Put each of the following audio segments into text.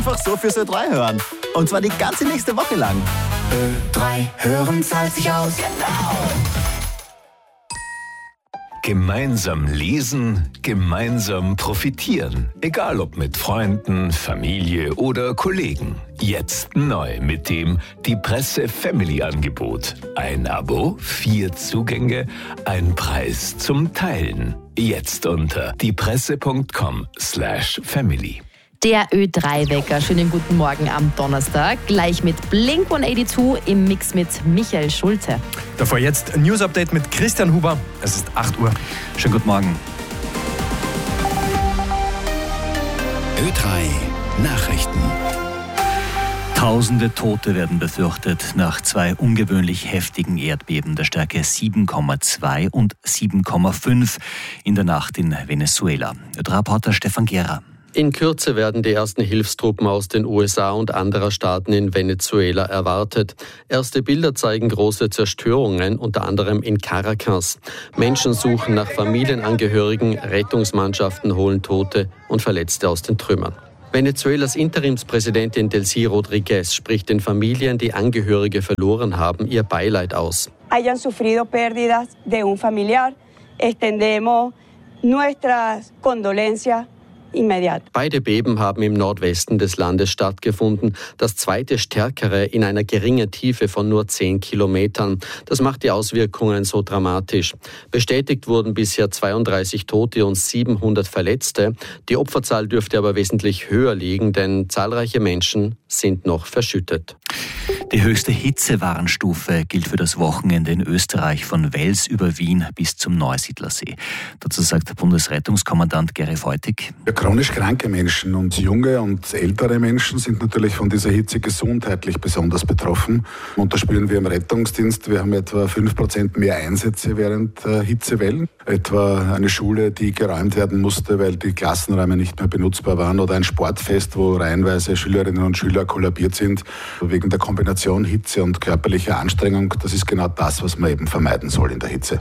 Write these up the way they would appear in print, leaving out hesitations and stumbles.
Einfach so für Ö3 hören. Und zwar die ganze nächste Woche lang. Ö3 hören zahlt sich aus. Gemeinsam lesen, gemeinsam profitieren. Egal ob mit Freunden, Familie oder Kollegen. Jetzt neu mit dem Die Presse Family Angebot. Ein Abo, 4 Zugänge, ein Preis zum Teilen. Jetzt unter diepresse.com/family. Der Ö3-Wecker. Schönen guten Morgen am Donnerstag. Gleich mit Blink-182 im Mix mit Michael Schulze. Davor jetzt ein News-Update mit Christian Huber. Es ist 8 Uhr. Schönen guten Morgen. Ö3 Nachrichten. Tausende Tote werden befürchtet nach 2 ungewöhnlich heftigen Erdbeben der Stärke 7,2 und 7,5 in der Nacht in Venezuela. Ö3-Reporter Stefan Gera. In Kürze werden die ersten Hilfstruppen aus den USA und anderer Staaten in Venezuela erwartet. Erste Bilder zeigen große Zerstörungen, unter anderem in Caracas. Menschen suchen nach Familienangehörigen, Rettungsmannschaften holen Tote und Verletzte aus den Trümmern. Venezuelas Interimspräsidentin Delcy Rodríguez spricht den Familien, die Angehörige verloren haben, ihr Beileid aus. Hayan sufrido pérdidas de un familiar, extendemos nuestras condolencias. Beide Beben haben im Nordwesten des Landes stattgefunden. Das zweite stärkere in einer geringen Tiefe von nur 10 Kilometern. Das macht die Auswirkungen so dramatisch. Bestätigt wurden bisher 32 Tote und 700 Verletzte. Die Opferzahl dürfte aber wesentlich höher liegen, denn zahlreiche Menschen sind noch verschüttet. Die höchste Hitzewarnstufe gilt für das Wochenende in Österreich von Wels über Wien bis zum Neusiedlersee. Dazu sagt Bundesrettungskommandant Gary Feutig. Ja, chronisch kranke Menschen und junge und ältere Menschen sind natürlich von dieser Hitze gesundheitlich besonders betroffen. Und da spüren wir im Rettungsdienst, wir haben etwa 5% mehr Einsätze während Hitzewellen. Etwa eine Schule, die geräumt werden musste, weil die Klassenräume nicht mehr benutzbar waren, oder ein Sportfest, wo reihenweise Schülerinnen und Schüler kollabiert sind wegen der Kombination Hitze und körperlicher Anstrengung. Das ist genau das, was man eben vermeiden soll in der Hitze.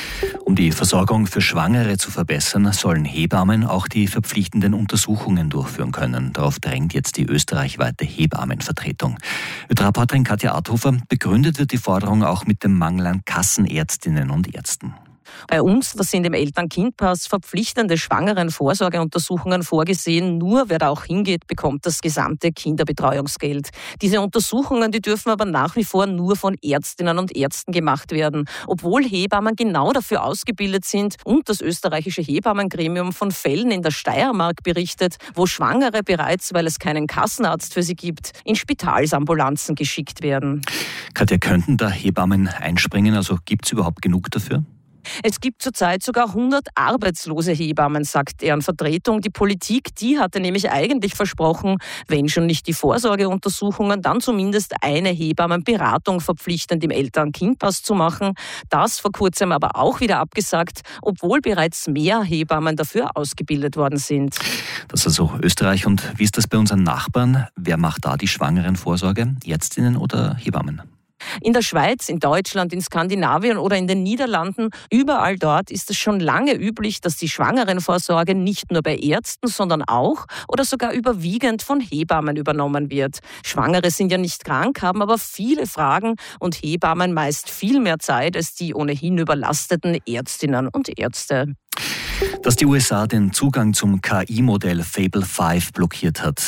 Um die Versorgung für Schwangere zu verbessern, sollen Hebammen auch die verpflichtenden Untersuchungen durchführen können. Darauf drängt jetzt die österreichweite Hebammenvertretung. Reporterin Katja Arthofer, begründet wird die Forderung auch mit dem Mangel an Kassenärztinnen und Ärzten. Bei uns, da sind im Eltern-Kind-Pass verpflichtende Schwangerenvorsorgeuntersuchungen vorgesehen. Nur wer da auch hingeht, bekommt das gesamte Kinderbetreuungsgeld. Diese Untersuchungen, die dürfen aber nach wie vor nur von Ärztinnen und Ärzten gemacht werden, obwohl Hebammen genau dafür ausgebildet sind und das österreichische Hebammengremium von Fällen in der Steiermark berichtet, wo Schwangere bereits, weil es keinen Kassenarzt für sie gibt, in Spitalsambulanzen geschickt werden. Katja, könnten da Hebammen einspringen? Also gibt es überhaupt genug dafür? Es gibt zurzeit sogar 100 arbeitslose Hebammen, sagt deren Vertretung. Die Politik, die hatte nämlich eigentlich versprochen, wenn schon nicht die Vorsorgeuntersuchungen, dann zumindest eine Hebammenberatung verpflichtend im Eltern-Kind-Pass zu machen. Das vor kurzem aber auch wieder abgesagt, obwohl bereits mehr Hebammen dafür ausgebildet worden sind. Das ist also Österreich. Und wie ist das bei unseren Nachbarn? Wer macht da die Schwangerenvorsorge? Ärztinnen oder Hebammen? In der Schweiz, in Deutschland, in Skandinavien oder in den Niederlanden, überall dort ist es schon lange üblich, dass die Schwangerenvorsorge nicht nur bei Ärzten, sondern auch oder sogar überwiegend von Hebammen übernommen wird. Schwangere sind ja nicht krank, haben aber viele Fragen und Hebammen meist viel mehr Zeit als die ohnehin überlasteten Ärztinnen und Ärzte. Dass die USA den Zugang zum KI-Modell Fable 5 blockiert hat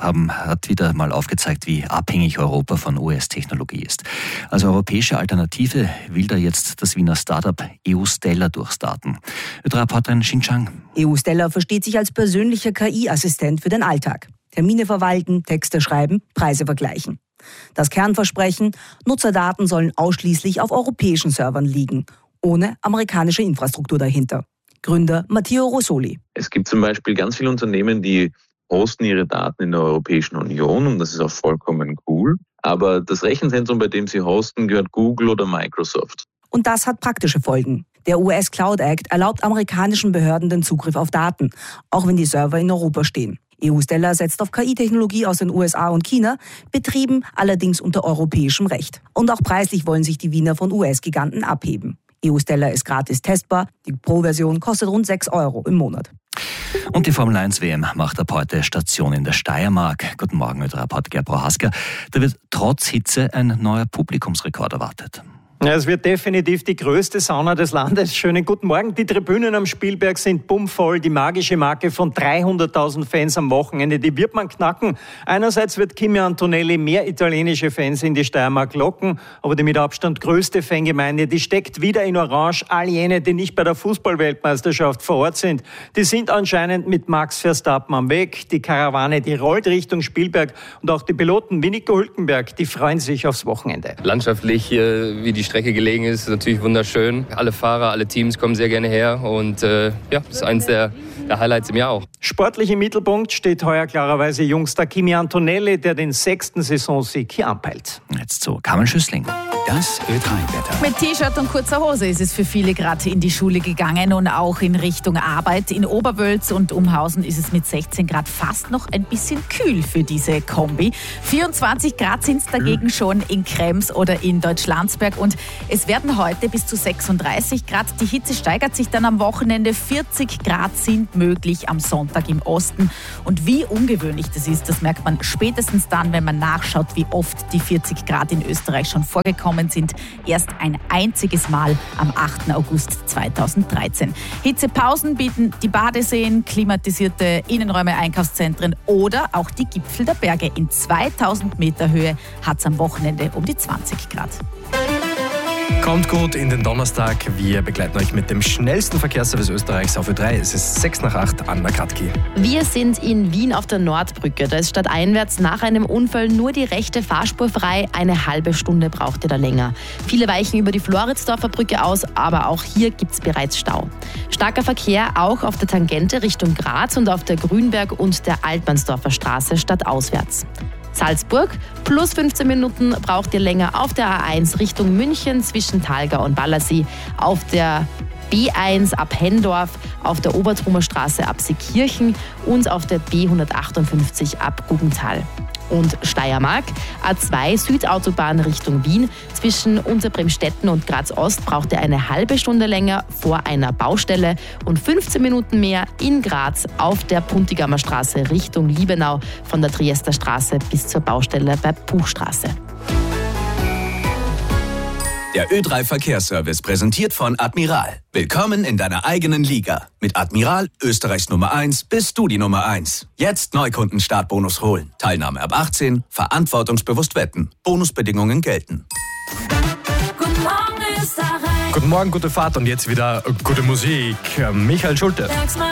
wieder mal aufgezeigt, wie abhängig Europa von US-Technologie ist. Als europäische Alternative will da jetzt das Wiener Startup EUStella durchstarten. Reporterin Xinjiang. EUStella versteht sich als persönlicher KI-Assistent für den Alltag. Termine verwalten, Texte schreiben, Preise vergleichen. Das Kernversprechen: Nutzerdaten sollen ausschließlich auf europäischen Servern liegen, ohne amerikanische Infrastruktur dahinter. Gründer Matteo Rosoli. Es gibt zum Beispiel ganz viele Unternehmen, die hosten ihre Daten in der Europäischen Union und das ist auch vollkommen cool. Aber das Rechenzentrum, bei dem sie hosten, gehört Google oder Microsoft. Und das hat praktische Folgen. Der US Cloud Act erlaubt amerikanischen Behörden den Zugriff auf Daten, auch wenn die Server in Europa stehen. EUStella setzt auf KI-Technologie aus den USA und China, betrieben allerdings unter europäischem Recht. Und auch preislich wollen sich die Wiener von US-Giganten abheben. EUStella ist gratis testbar. Die Pro-Version kostet rund 6 € im Monat. Und die Formel 1 WM macht ab heute Station in der Steiermark. Guten Morgen, Österreich-Reporter Gerd Prohaska. Da wird trotz Hitze ein neuer Publikumsrekord erwartet. Ja, es wird definitiv die größte Sauna des Landes. Schönen guten Morgen. Die Tribünen am Spielberg sind bummvoll. Die magische Marke von 300.000 Fans am Wochenende, die wird man knacken. Einerseits wird Kimi Antonelli mehr italienische Fans in die Steiermark locken, aber die mit Abstand größte Fangemeinde, die steckt wieder in Orange. All jene, die nicht bei der Fußball-Weltmeisterschaft vor Ort sind, die sind anscheinend mit Max Verstappen am Weg. Die Karawane, die rollt Richtung Spielberg und auch die Piloten wie Nico Hülkenberg, die freuen sich aufs Wochenende. Landschaftlich, wie die Strecke gelegen ist natürlich wunderschön. Alle Fahrer, alle Teams kommen sehr gerne her und das ist eines der Highlights im Jahr auch. Sportlich im Mittelpunkt steht heuer klarerweise Jungster Kimi Antonelli, der den 6. Saisonsieg hier anpeilt. Jetzt zu Carmen Schüssling. Das Ö3-Wetter. Mit T-Shirt und kurzer Hose ist es für viele gerade in die Schule gegangen und auch in Richtung Arbeit. In Oberwölz und Umhausen ist es mit 16 Grad fast noch ein bisschen kühl für diese Kombi. 24 Grad sind es dagegen schon in Krems oder in Deutschlandsberg und es werden heute bis zu 36 Grad. Die Hitze steigert sich dann am Wochenende. 40 Grad sind möglich am Sonntag im Osten. Und wie ungewöhnlich das ist, das merkt man spätestens dann, wenn man nachschaut, wie oft die 40 Grad in Österreich schon vorgekommen sind. Erst ein einziges Mal am 8. August 2013. Hitzepausen bieten die Badeseen, klimatisierte Innenräume, Einkaufszentren oder auch die Gipfel der Berge. In 2000 Meter Höhe hat es am Wochenende um die 20 Grad. Kommt gut in den Donnerstag. Wir begleiten euch mit dem schnellsten Verkehrsservice Österreichs auf Ö3. Es ist 7:06, Anna Kratki. Wir sind in Wien auf der Nordbrücke. Da ist stadteinwärts nach einem Unfall nur die rechte Fahrspur frei. Eine halbe Stunde braucht ihr da länger. Viele weichen über die Floridsdorfer Brücke aus, aber auch hier gibt es bereits Stau. Starker Verkehr auch auf der Tangente Richtung Graz und auf der Grünberg- und der Altmannsdorfer Straße stadtauswärts. Salzburg, plus 15 Minuten braucht ihr länger auf der A1 Richtung München zwischen Thalgau und Wallersee, auf der B1 ab Hendorf, auf der Obertrumer Straße ab Seekirchen und auf der B158 ab Guggenthal. Und Steiermark, A2 Südautobahn Richtung Wien, zwischen Unterbremstetten und Graz Ost braucht ihr eine halbe Stunde länger vor einer Baustelle und 15 Minuten mehr in Graz auf der Puntigamer Straße Richtung Liebenau von der Triester Straße bis zur Baustelle bei Buchstraße. Der Ö3 Verkehrsservice präsentiert von Admiral. Willkommen in deiner eigenen Liga. Mit Admiral, Österreichs Nummer 1, bist du die Nummer 1. Jetzt Neukunden-Startbonus holen. Teilnahme ab 18, verantwortungsbewusst wetten. Bonusbedingungen gelten. Guten Morgen, Österreich. Guten Morgen, gute Fahrt und jetzt wieder gute Musik. Michael Schulte.